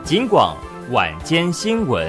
警广晚间新闻。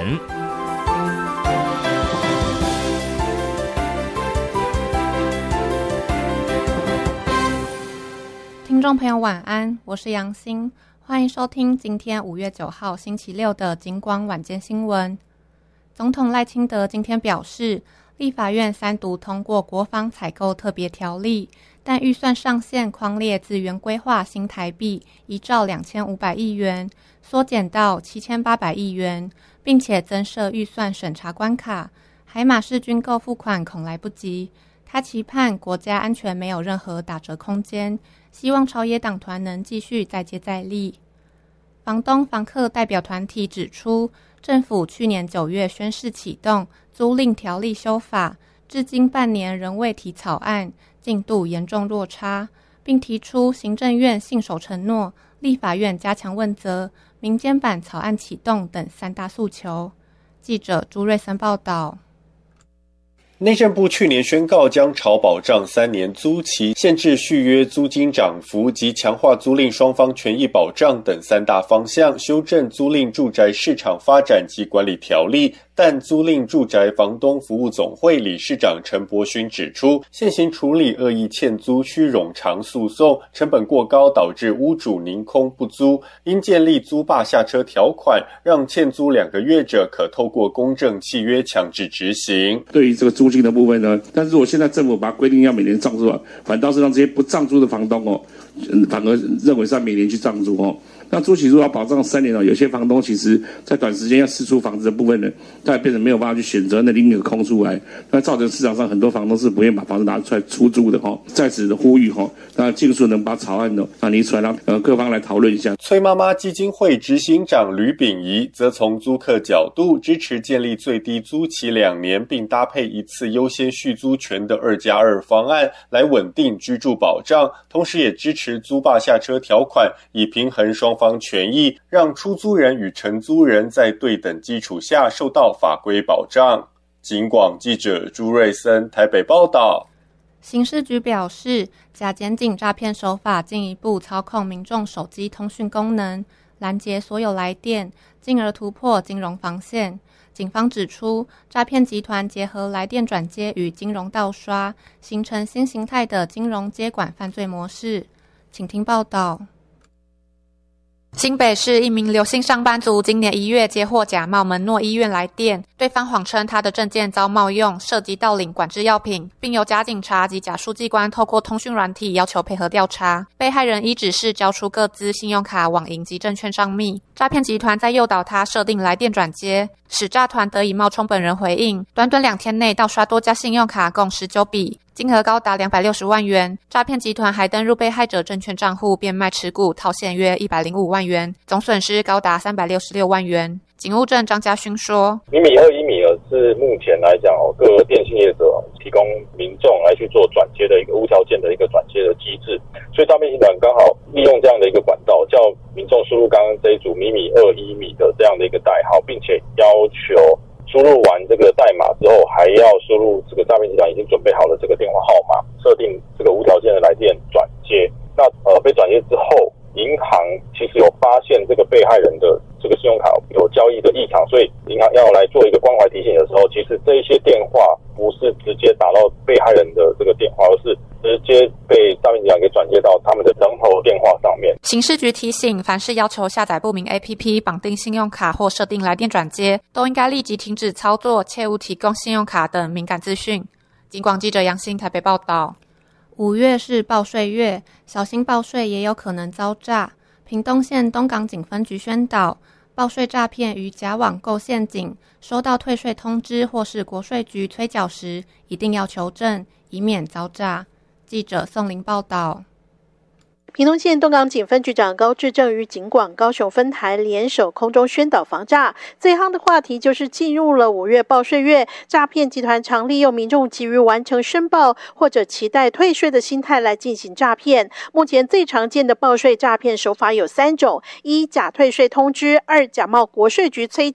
听众朋友晚安，我是杨欣，欢迎收听今天5月9号星期六的警广晚间新闻。总统赖清德今天表示，立法院3读通过国防采购特别条例，但预算上限匡列自原规划新台币1兆2500亿元，缩减到7800亿元，并且增设预算审查关卡，海马式军购付款恐来不及。他期盼国家安全没有任何打折空间，希望朝野党团能继续再接再厉。房东房客代表团体指出，政府去年9月宣示启动租赁条例修法，至今半年仍未提草案，进度严重落差，并提出行政院信守承诺、立法院加强问责、民间版草案启动等3大诉求。记者朱瑞森报道。 内政部去年宣告将朝保障3年租期、限制续约租金涨幅及强化租赁双方权益保障等3大方向，修正租赁住宅市场发展及管理条例。但租赁住宅房东服务总会理事长陈柏勋指出，现行处理恶意欠租需冗长诉讼，成本过高，导致屋主宁空不租，应建立租霸下车条款，让欠租2个月者可透过公证契约强制执行。 对于这个租金的部分呢，但是如果现在政府把它规定要每年涨租，反倒是让这些不涨租的房东反而认为是要每年去涨租那租期如果要保障3年有些房东其实在短时间要释出房子的部分呢，他也变成没有办法去选择那另一个空出来，那造成市场上很多房东是不愿意把房子拿出来出租的在此的呼吁那尽速能把草案提出来，让各方来讨论一下。 崔妈妈基金会执行长吕炳仪则从租客角度支持建立最低租期2年，并搭配一次优先续租权的2+2方案来稳定居住保障，同时也支持租霸下车条款，以平衡双方权益，让出租人与承租人在对等基础下受到法规保障。警广记者朱瑞森台北报道。 刑事局表示，假检警诈骗手法进一步操控民众手机通讯功能，拦截所有来电，进而突破金融防线。警方指出，诈骗集团结合来电转接与金融盗刷，形成新形态的金融接管犯罪模式。请听报道。新北市一名刘姓上班族今年1月接获假冒门诺医院来电，对方谎称他的证件遭冒用，涉及盗领管制药品，并由假警察及假书记官透过通讯软体要求配合调查。被害人依指示交出个资、信用卡、网银及证券账密，诈骗集团在诱导他设定来电转接，使诈团得以冒充本人回应，短短2天内盗刷多家信用卡共19笔，金额高达260万元。诈骗集团还登入被害者证券账户变卖持股，套现约105万元，总损失高达366万元。警务证张家勋说， 米米2、米尔是目前来讲各电信业者提供民众来去做转接的一个无条件的一个转接的机制，所以诈骗集团刚好利用这样的一个管道，叫民众输入刚刚这一组米米2、米的这样的一个代号，并且要求输入完这个代码之后，还要输入这个诈骗集团已经准备好了这个电话号码，设定这个无条件的来电转接。那被转接之后，银行其实有发现这个被害人的这个信用卡有交易的异常，所以银行要来做一个关怀提醒的时候，其实这一些电话不是直接打到被害人的这个电话，而是直接被诈骗集团给转接到他们的人头电话上面。 刑事局提醒，凡是要求下载不明 APP 绑定信用卡或设定来电转接，都应该立即停止操作，切勿提供信用卡等敏感资讯。警广记者杨欣台北报道。5月是报税月，小心报税也有可能遭诈。屏东县东港警分局宣导，报税诈骗与假网购陷阱，收到退税通知或是国税局催缴时，一定要求证，以免遭诈。记者宋玲报道。 屏东县东港警分局长高志正与警广高雄分台联手空中宣导防诈。最夯的话题就是进入了5月报税月，诈骗集团常利用民众急于完成申报或者期待退税的心态来进行诈骗。目前最常见的报税诈骗手法有3种：1、假退税通知；2、假冒国税局催